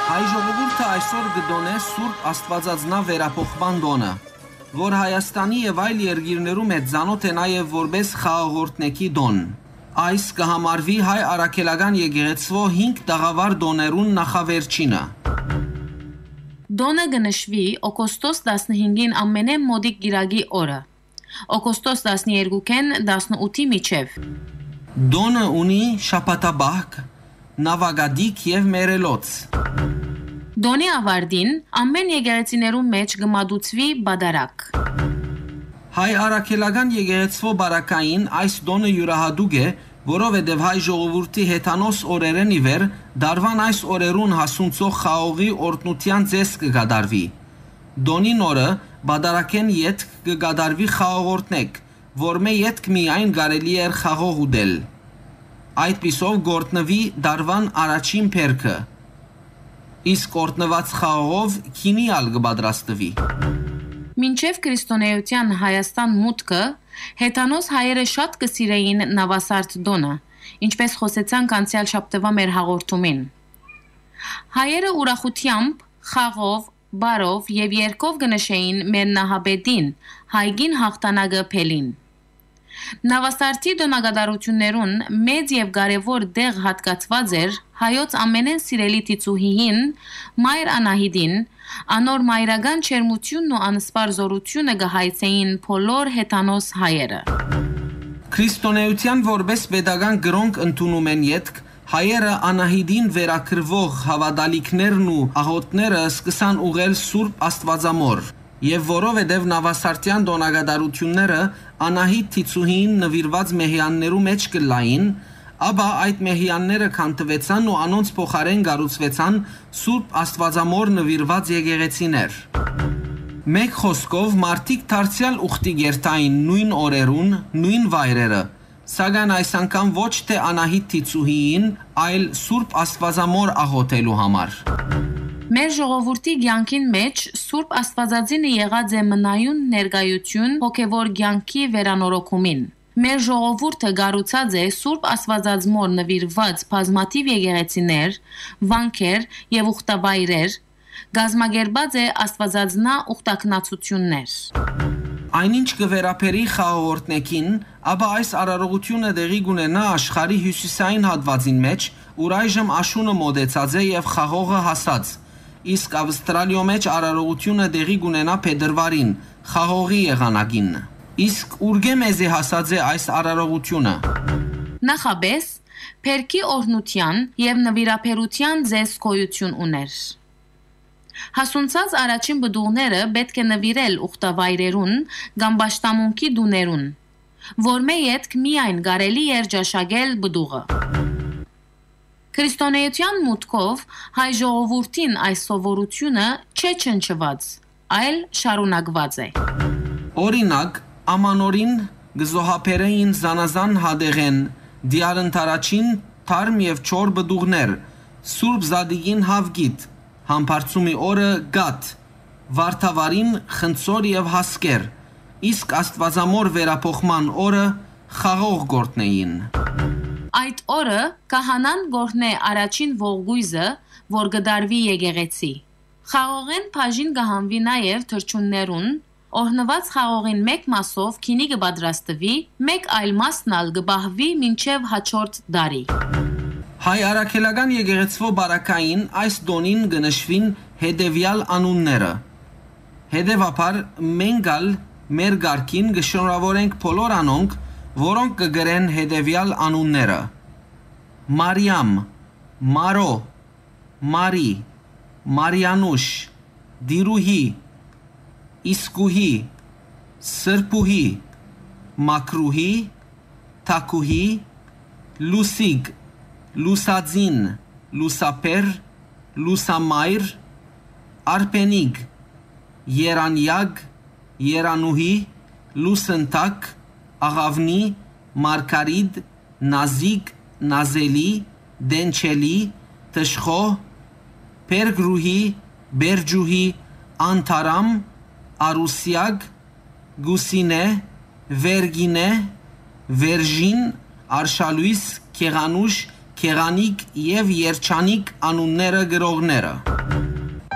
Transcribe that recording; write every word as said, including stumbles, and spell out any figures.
Հայ ժողովուրդը այսօր գտոնե Սուրբ Աստվածածնա վերափոխման տոնը, որ Հայաստանի եւ այլ երկիրներում է ծանոթ է նաեւ որպես խաղաղորդնեկի տոն։ Այս կհամարվի հայ առաքելական եկեղեցվո հինգ տաղավար տոներուն նախավերջինը։ Տոնը կնշվի օգոստոս տասնհինգին ամենե մոդիկ գիրագի օրը, օգոստոս տասներկուին տասնութի միջև։ Տոնը ունի շաբաթաբահք, նավագադիկ եւ մերելոց։ Տոնի ավարտին ամեն եկեղեցիներու մեջ կմատուցվի բադարակ։ Հայ առաքելական եկեղեցվո բարակային այս տոնը յուրահատուկ է, որովհետև հայ ժողովրդի հեթանոս օրերեն ի վեր դարվան այս օրերուն հասունցող խաղողի օրտնության ձես կգադարվի։ Տոնին օրը բադարակեն ետք կգադարվի խաղողորտնեք, որ մե ետք միայն կարելի էր խաղող ուտել։ Այդպիսով գործնվի դարվան առաջին փերքը։ Իսկ օրտնված խաղողով քինիալ կպատրաստվի։ Մինչև քրիստոնեության Հայաստան մուտքը հեթանոս հայերը շատ կսիրեին նավասարդ տոնը, ինչպես խոսեցանք անցյալ շաբթվա մեր հաղորդումին։ Հայերը ուրախությամբ, խաղով, բարով եւ երգով կնշեին մեր նահաբեդին, հայգին հաղթանակը փելին։ Նավասարդի տոնակատարություններուն մեծ եւ կարեւոր դեղ հատկացված էր հայոց ամենեն սիրելի տիծուհին Մայր Անահիտին, անոր մայրական չերմությունն ու անսպար զորությունը կհայցեին բոլոր հեթանոս հայերը։ Քրիստոնեության որպես պետական գրոնք ընդունում են ետք, հայերը Անահիտին վերակրվող հավատալիքներն ու աղոթները սկսան ուղղել Սուրբ Աստվածամոր, եւ որովհետեւ նավասարտյան տոնակատարությունները Անահիտ Թիծուհին նվիրված մեհյաններու մեջ կլային, ապա այդ մեհյանները քանթվեցան ու անոնց փոխարեն կառուցվեցան Սուրբ Աստվածամոր նվիրված եկեղեցիներ։ Մեկ խոսքով մարդիկ դարձյալ ուխտի գերտային նույն օրերուն, նույն վայրերը, սակայն այս անգամ ոչ թե Անահիտ Թիծուհին, այլ Սուրբ Աստվածամոր աղոթելու համար։ Մեր ժողովրդի կյանքին մեջ Սուրբ Աստվածածինը եղած է մնայուն ներկայություն հոգևոր կյանքի վերանորոգումին։ Մեր ժողովուրդը կառուցած է Սուրբ Աստվածածմոր նվիրված բազմաթիվ եկեղեցիներ, վանքեր եւ ուխտավայրեր, գազմագերբած է Աստվածածնա ուխտակնացություններ։ Այնինչ կվերապերի խաղողորտնեկին, ապա այս արարողությունը դեղի կունենա աշխարհի հյուսիսային հատվածին մեջ, ուր այժմ աշունը մոտեցած է եւ խաղողը հասած։ Իսկ Ավստրալիո մեջ արարողությունը դեղի կունենա փետրվարին, խաղողի եղանակին։ Իսկ ուրգե մեզի հասած է այս արարողությունը։ Նախաբես, փերքի օրհնության եւ նվիրապերության ձեզ գոյություն ուներ։ Հասունցած առաջին բդուղները պետք է նվիրել ուխտավայրերուն կամ պաշտամունքի դուներուն, որ մե ետք միայն կարելի էր ճաշակել բդուղը։ Քրիստոնեության մուտքով հայ ժողովրդին այս սովորությունը չէ չնչված, այլ շարունակված է։ Օրինակ, ամանորին գզոհապերեին զանազան հադեղեն, դիարընթարաչին թարմ եւ չոր բդուղներ, Սուրբ Զադիգին հավգիտ, համբարձումի օրը գատ, վարդավարին խնձոր եւ հասկեր, իսկ Աստվածամոր վերափոխման օրը խաղող գործնեին։ Այդ օրը կահանան գորնե առաջին ողգույզը, որ գդարվի եկեղեցի։ Խաղողեն բաժին կհանվի նաև թրջուններուն, օրհնված խաղողին մեկ մասով քինի կպատրաստվի, մեկ այլ մասն ալ կբահվի մինչև հաջորդ դարի։ Հայ առաքելական եկեղեցվո բարակային այս տոնին կնշվին հետևյալ անունները։ Հետևաբար մենք ալ մեր գարքին կշնորհավորենք բոլոր անոնք, որոնք կգրեն հետևյալ անունները. Մարիամ, Մարո, Մարի, Մարյանուշ, Դիրուհի, Իսկուհի, Սրբուհի, Մակրուհի, Թակուհի, Լուսիկ, Լուսածին, Լուսապեր, Լուսամայր, Արպենիկ, Երանյակ, Երանուհի, Լուսընտակ, Աղավնի, Մարգարիտ, Նազիկ, Նազելի, Դենչելի, Թշխո, Պերգրուհի, Բերջուհի, Անթարամ, Արուսյակ, Գուսինե, Վերգինե, Վերժին, Արշալույս, Քեղանուշ, Քեղանիկ եւ Երջանիկ անունները գրողները։